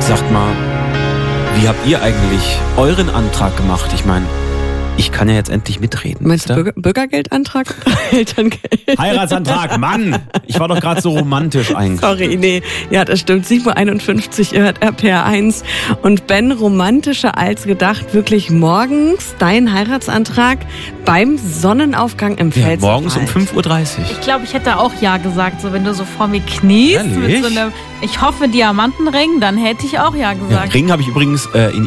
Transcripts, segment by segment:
Sagt mal, wie habt ihr eigentlich euren Antrag gemacht? Ich meine, ich kann ja jetzt endlich mitreden. Meinst du Bürgergeldantrag? Elterngeld? Heiratsantrag, Mann! Ich war doch gerade so romantisch eigentlich. Sorry, nee. Ja, das stimmt. 7.51 Uhr, ihr hört RPR 1. Und Ben, romantischer als gedacht, wirklich morgens dein Heiratsantrag beim Sonnenaufgang im Ja, Pfälzerwald. morgens um 5.30 Uhr. Ich glaube, ich hätte auch Ja gesagt. So, wenn du so vor mir kniest Ehrlich? mit so einem, ich hoffe, Diamantenring, dann hätte ich auch Ja Ja, gesagt. Ring habe ich übrigens in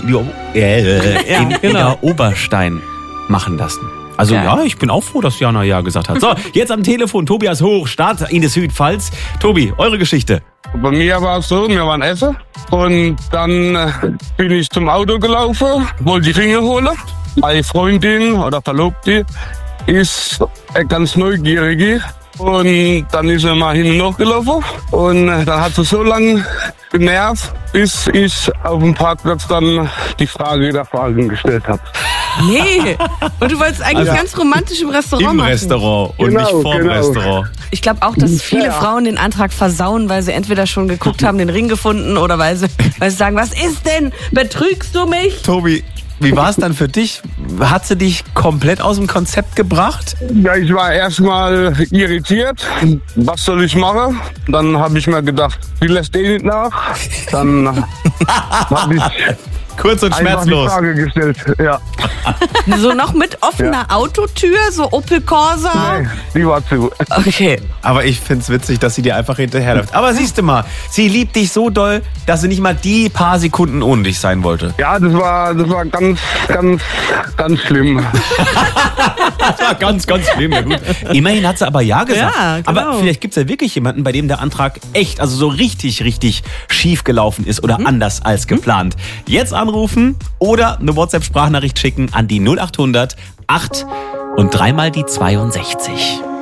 Oberstein machen lassen. Also Geil. ja, ich bin auch froh, dass Jana Ja gesagt hat. So, jetzt am Telefon Tobias Hochstadt in der Südpfalz. Tobi, eure Geschichte. Bei mir war es so, wir waren essen und dann bin ich zum Auto gelaufen, wollte die Ringe holen. Meine Freundin oder Verlobte ist eine ganz neugierige und dann ist er mal hin und noch gelaufen und dann hat sie so lange genervt, bis ich auf dem Parkplatz dann die Frage der Fragen gestellt habe. Nee. Und du wolltest eigentlich ganz romantisch im Restaurant Im machen. Restaurant und Genau, nicht vorm genau. Restaurant. Ich glaube auch, dass viele Ja. Frauen den Antrag versauen, weil sie entweder schon geguckt haben, den Ring gefunden oder weil sie sagen, was ist denn? Betrügst du mich? Tobi, wie war es dann für dich? Hat sie dich komplett aus dem Konzept gebracht? Ja, ich war erstmal irritiert. Was soll ich machen? Dann habe ich mir gedacht, die lässt eh nicht nach. Dann habe ich Kurz und einfach die schmerzlos. Frage gestellt. Ja, So noch mit offener Autotür, so Opel Corsa? nee, die war zu. Okay. Aber ich find's witzig, dass sie dir einfach hinterherläuft. Aber siehst du mal, sie liebt dich so doll, dass sie nicht mal die paar Sekunden ohne dich sein wollte. Ja, das war ganz schlimm. Das war ganz, ganz schlimm. Ja, gut. Immerhin hat sie aber Ja gesagt. Ja, genau. Aber vielleicht gibt's ja wirklich jemanden, bei dem der Antrag echt, also so richtig, richtig schief gelaufen ist oder anders als geplant. Jetzt anrufen oder eine WhatsApp-Sprachnachricht schicken an die 0800 8 und dreimal die 62.